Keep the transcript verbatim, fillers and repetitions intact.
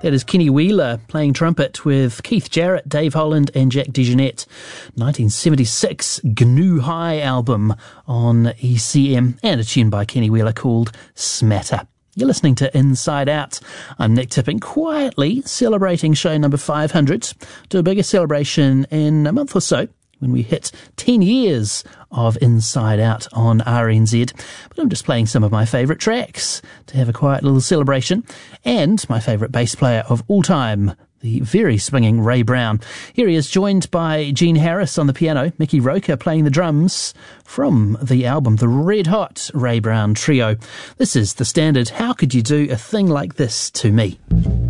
That is Kenny Wheeler playing trumpet with Keith Jarrett, Dave Holland and Jack DeJohnette. nineteen seventy-six G N U High album on E C M, and a tune by Kenny Wheeler called Smatter. You're listening to Inside Out. I'm Nick Tipping, quietly celebrating show number five hundred. Do a bigger celebration in a month or so, when we hit ten years of Inside Out on R N Z. But I'm just playing some of my favourite tracks to have a quiet little celebration. And my favourite bass player of all time, the very swinging Ray Brown. Here he is, joined by Gene Harris on the piano, Mickey Roker playing the drums from the album The Red Hot Ray Brown Trio. This is the standard How Could You Do a Thing Like This to Me?